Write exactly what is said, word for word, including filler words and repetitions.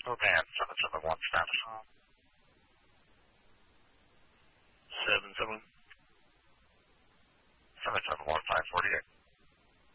Band seven seven one status. Seven seven seven seven one five forty eight.